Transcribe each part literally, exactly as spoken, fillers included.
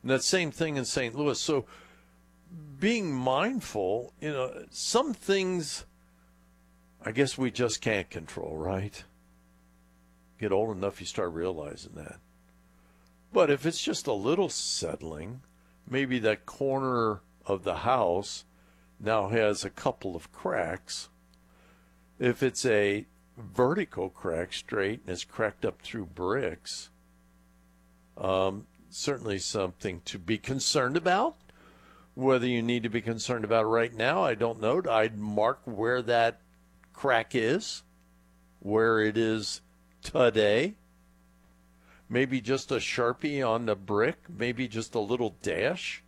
And that same thing in Saint Louis. So being mindful, you know, some things I guess we just can't control, right? Get old enough, you start realizing that. But if it's just a little settling, maybe that corner of the house now has a couple of cracks. If it's a vertical crack straight and it's cracked up through bricks, um, certainly something to be concerned about. Whether you need to be concerned about it right now, I don't know. I'd mark where that crack is, where it is today. Maybe just a Sharpie on the brick, maybe just a little dash.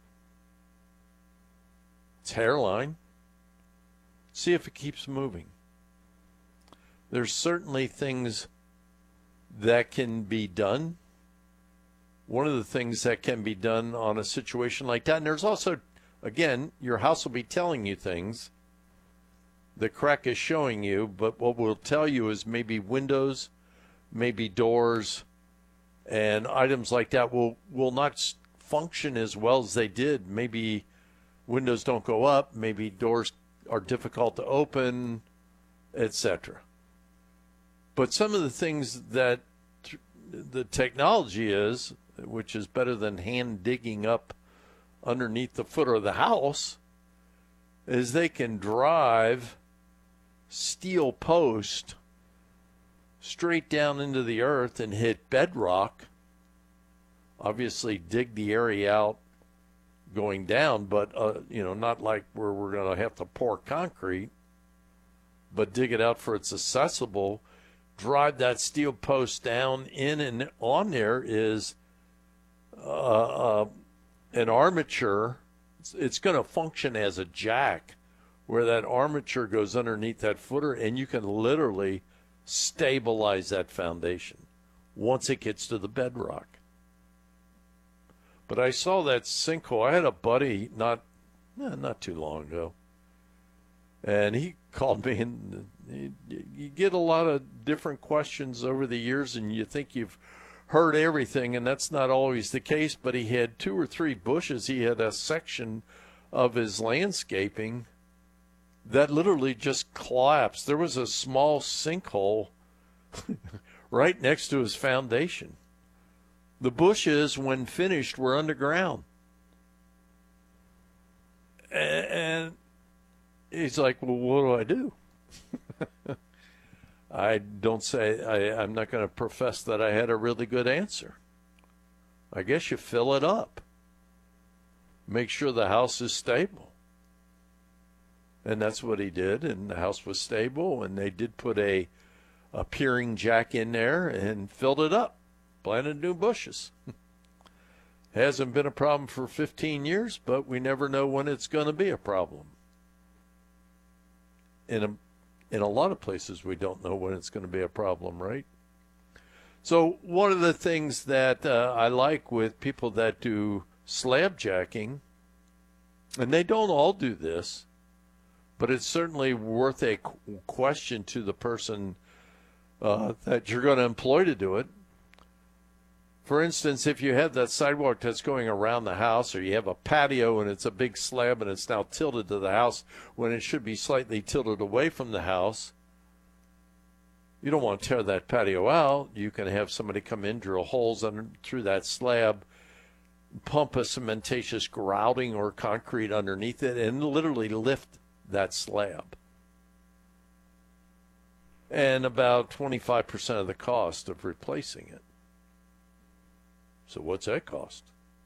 It's hairline. See if it keeps moving. There's certainly things that can be done. One of the things that can be done on a situation like that, and there's also, again, your house will be telling you things. The crack is showing you, but what we'll tell you is maybe windows, maybe doors, and items like that will, will not function as well as they did. Maybe windows don't go up, maybe doors are difficult to open, et cetera. But some of the things that the technology is, which is better than hand digging up underneath the foot of the house, is they can drive steel post straight down into the earth and hit bedrock. Obviously dig the area out going down, but uh, you know, not like where we're going to have to pour concrete, but dig it out for it's accessible. Drive that steel post down in, and on there is uh, uh, an armature. It's, it's going to function as a jack where that armature goes underneath that footer, and you can literally stabilize that foundation once it gets to the bedrock. But I saw that sinkhole. I had a buddy not eh, not too long ago, and he called me, and you get a lot of different questions over the years, and you think you've heard everything, and that's not always the case. But he had two or three bushes. He had a section of his landscaping that literally just collapsed. There was a small sinkhole right next to his foundation. The bushes, when finished, were underground. And he's like, well, what do I do? I don't say, I, I'm not going to profess that I had a really good answer. I guess you fill it up. Make sure the house is stable. And that's what he did, and the house was stable, and they did put a, a peering jack in there and filled it up. Planted new bushes. Hasn't been a problem for fifteen years, but we never know when it's going to be a problem. In a, in a lot of places, we don't know when it's going to be a problem, right? So one of the things that uh, I like with people that do slab jacking, and they don't all do this, but it's certainly worth a question to the person uh, that you're going to employ to do it. For instance, if you have that sidewalk that's going around the house, or you have a patio and it's a big slab and it's now tilted to the house when it should be slightly tilted away from the house, you don't want to tear that patio out. You can have somebody come in, drill holes under, through that slab, pump a cementatious grouting or concrete underneath it, and literally lift that slab. And about twenty-five percent of the cost of replacing it. So what's that cost?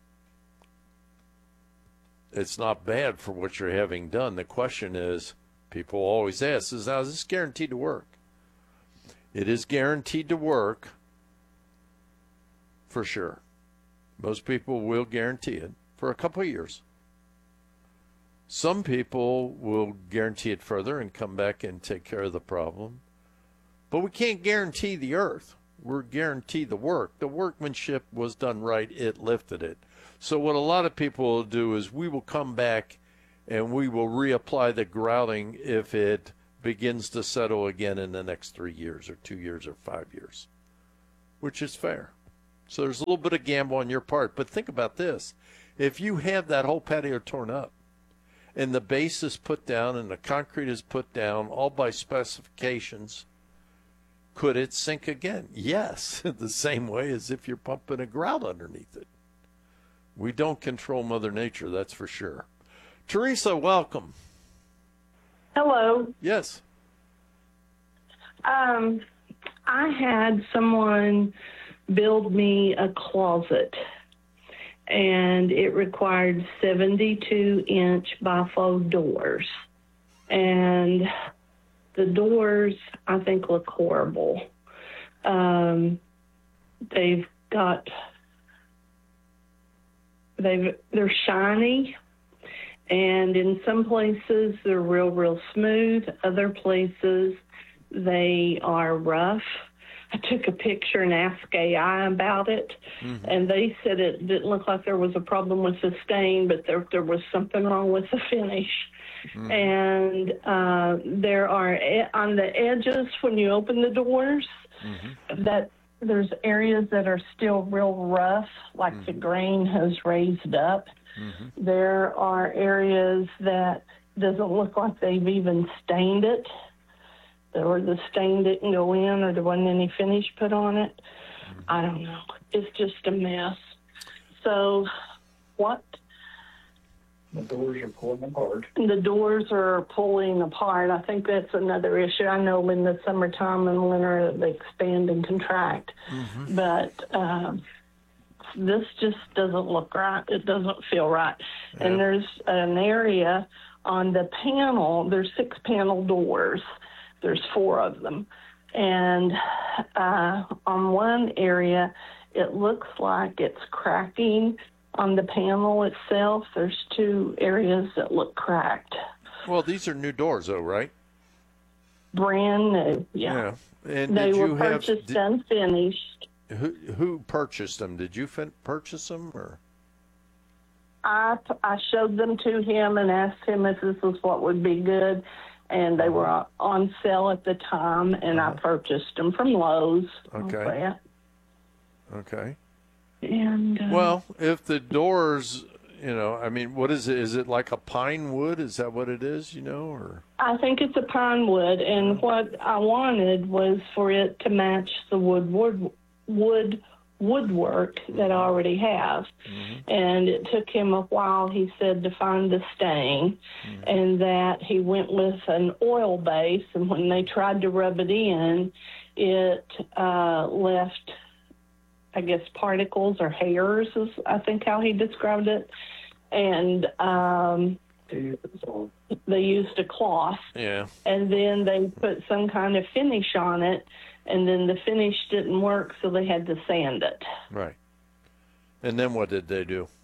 It's not bad for what you're having done. The question is, people always ask, is, now, is this guaranteed to work? It is guaranteed to work for sure. Most people will guarantee it for a couple of years. Some people will guarantee it further and come back and take care of the problem. But we can't guarantee the earth. We're guaranteed the work. The workmanship was done right. It lifted it. So what a lot of people will do is we will come back and we will reapply the grouting if it begins to settle again in the next three years or two years or five years, which is fair. So there's a little bit of gamble on your part. But think about this. If you have that whole patio torn up and the base is put down and the concrete is put down, all by specifications, could it sink again? Yes, the same way as if you're pumping a grout underneath it. We don't control Mother Nature, that's for sure. Teresa, welcome. Hello. Yes. Um, I had someone build me a closet, and it required seventy-two inch bifold doors. And the doors, I think, look horrible. Um, they've got, they've, they're shiny, and in some places they're real, real smooth. Other places they are rough. I took a picture and asked A I about it, mm-hmm. and they said it didn't look like there was a problem with the stain, but there there was something wrong with the finish. Mm-hmm. And uh, there are, on the edges when you open the doors, mm-hmm. that there's areas that are still real rough, like mm-hmm. the grain has raised up. Mm-hmm. There are areas that doesn't look like they've even stained it, or the stain didn't go in, or there wasn't any finish put on it. Mm-hmm. I don't know. It's just a mess. So what? The doors are pulling apart. The doors are pulling apart. I think that's another issue. I know in the summertime and winter they expand and contract. Mm-hmm. But um, this just doesn't look right. It doesn't feel right. Yeah. And there's an area on the panel. There's six panel doors. There's four of them. And uh, on one area, it looks like it's cracking. On the panel itself, there's two areas that look cracked. Well, these are new doors, though, right? Brand new, yeah. yeah. And they did were you purchased have, did, unfinished. Who who purchased them? Did you fin- purchase them, or? I I showed them to him and asked him if this was what would be good, and they were on sale at the time, and uh-huh. I purchased them from Lowe's. Okay. Okay. And uh, well, if the doors, you know, I mean, what is it? Is it like a pine wood? Is that what it is, you know, or? I think it's a pine wood, and what I wanted was for it to match the wood wood wood woodwork that I already have. Mm-hmm. And it took him a while, he said, to find the stain, mm-hmm. and that he went with an oil base, and when they tried to rub it in, it uh, left, I guess, particles or hairs is, I think, how he described it. And um, they used a cloth. Yeah. And then they put some kind of finish on it, and then the finish didn't work, so they had to sand it. Right. And then what did they do?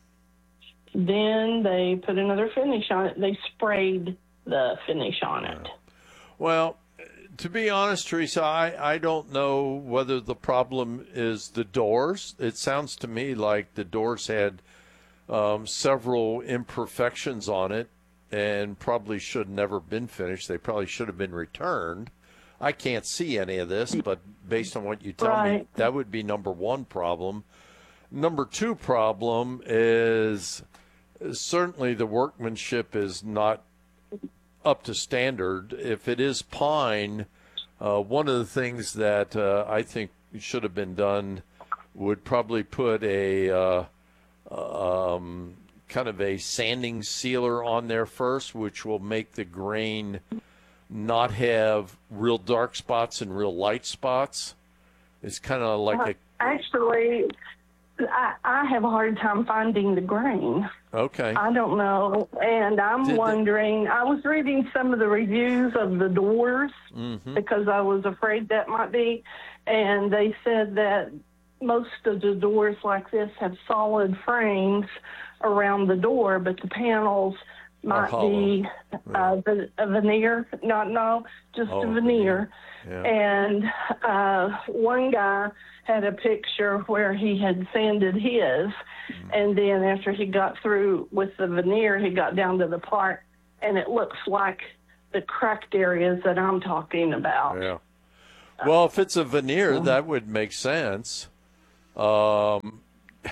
Then they put another finish on it. They sprayed the finish on it. Well, to be honest, Teresa, I, I don't know whether the problem is the doors. It sounds to me like the doors had um, several imperfections on it and probably should never been finished. They probably should have been returned. I can't see any of this, but based on what you tell right. me, that would be number one problem. Number two problem is certainly the workmanship is not up to standard. If it is pine, uh, one of the things that uh, I think should have been done would probably put a uh, um, kind of a sanding sealer on there first, which will make the grain not have real dark spots and real light spots. It's kind of like uh, a... Actually, I, I have a hard time finding the grain. Okay. I don't know, and I'm Did wondering, the... I was reading some of the reviews of the doors mm-hmm. because I was afraid that might be, and they said that most of the doors like this have solid frames around the door, but the panels might be uh, a veneer, not no, just oh, a veneer. Yeah. And uh, one guy had a picture where he had sanded his, mm-hmm. and then after he got through with the veneer, he got down to the part, and it looks like the cracked areas that I'm talking about. Yeah. Well, if it's a veneer, that would make sense. Um,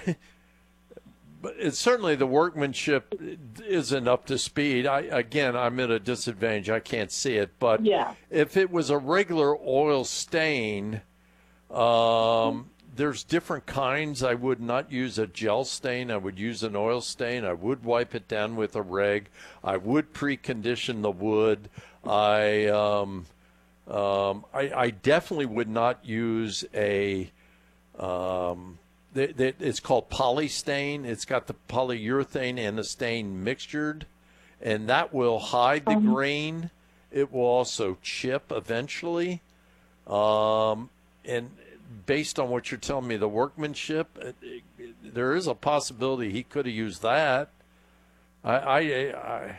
but it's certainly the workmanship isn't up to speed. I, again, I'm at a disadvantage. I can't see it. But Yeah. if it was a regular oil stain, um, there's different kinds. I would not use a gel stain. I would use an oil stain. I would wipe it down with a rag. I would precondition the wood. I, um, um, I, I definitely would not use a um, they, they, it's called polystain. It's got the polyurethane and the stain mixtured, and that will hide the Um. grain. It will also chip eventually. Um, and based on what you're telling me, the workmanship, it, it, there is a possibility he could have used that. I, I, I,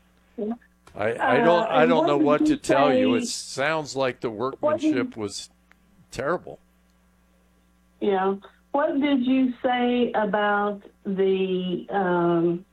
I, I don't, Uh, I and don't what know did what you to tell you. say- It sounds like the workmanship was terrible. Yeah. What did you say about the um,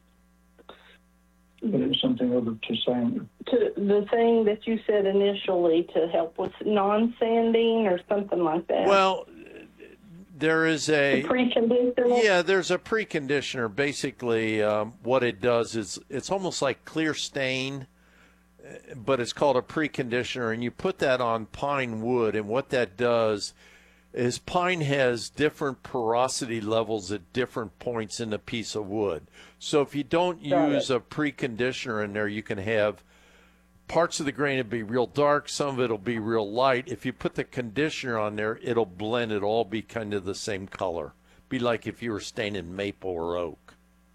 But it was something over to saying, to the thing that you said initially to help with non-sanding or something like that? Well, there is a the preconditioner. yeah, there's a preconditioner. Basically, um, what it does is it's almost like clear stain, uh, but it's called a preconditioner, and you put that on pine wood, and what that does is pine has different porosity levels at different points in a piece of wood. So if you don't Got use it. a preconditioner in there, you can have parts of the grain will be real dark, some of it will be real light. If you put the conditioner on there, it'll blend, it'll all be kind of the same color. Be like if you were staining maple or oak.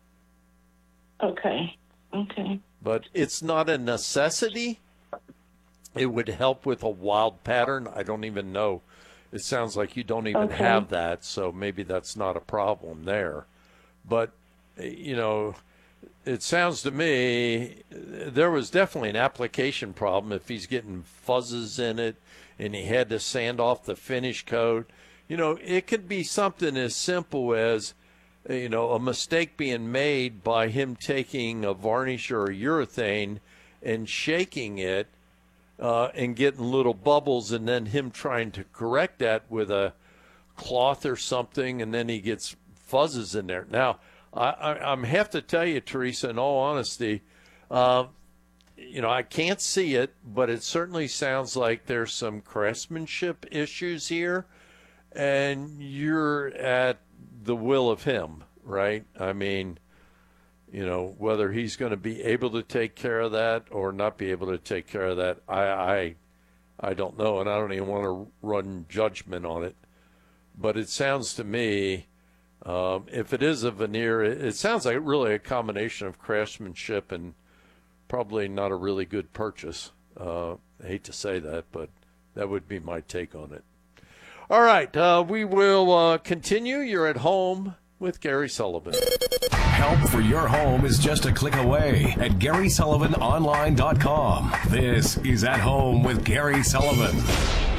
Okay. Okay. But it's not a necessity. It would help with a wild pattern. I don't even know. It sounds like you don't even Okay. have that, so maybe that's not a problem there. But, you know, it sounds to me there was definitely an application problem if he's getting fuzzes in it and he had to sand off the finish coat. You know, it could be something as simple as, you know, a mistake being made by him taking a varnish or a urethane and shaking it uh, and getting little bubbles, and then him trying to correct that with a cloth or something, and then he gets fuzzes in there. Now, I, I, I'm have to tell you, Teresa, in all honesty, uh, you know, I can't see it, but it certainly sounds like there's some craftsmanship issues here, and you're at the will of him, right? I mean, you know, whether he's going to be able to take care of that or not be able to take care of that, I, I, I don't know, and I don't even want to run judgment on it. But it sounds to me, um, if it is a veneer, it, it sounds like really a combination of craftsmanship and probably not a really good purchase. Uh, I hate to say that, but that would be my take on it. All right, uh, we will uh, continue. You're at home with Gary Sullivan. Help for your home is just a click away at Gary Sullivan Online dot com. This is At Home with Gary Sullivan.